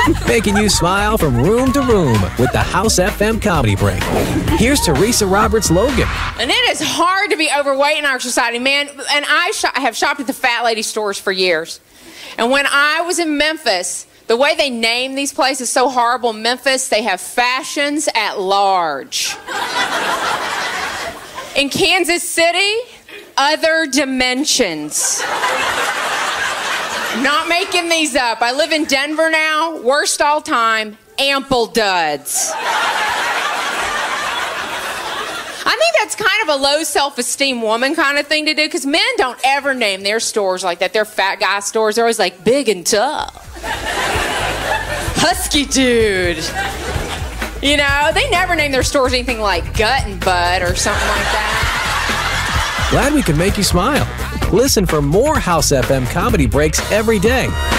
Making you smile from room to room with the House FM Comedy Break. Here's Teresa Roberts Logan. And it is hard to be overweight in our society, man. And I have shopped at the fat lady stores for years. And when I was in Memphis, the way they name these places is so horrible. Memphis, they have fashions at large. In Kansas City, other dimensions. Not making these up. I live in Denver now. Worst all time, ample duds. I think that's kind of a low self-esteem woman kind of thing to do, because men don't ever name their stores like that. Their fat guy stores, they're always like big and tough. Husky dude. You know, they never name their stores anything like gut and butt or something like that. Glad we could make you smile. Listen for more House FM Comedy Breaks every day.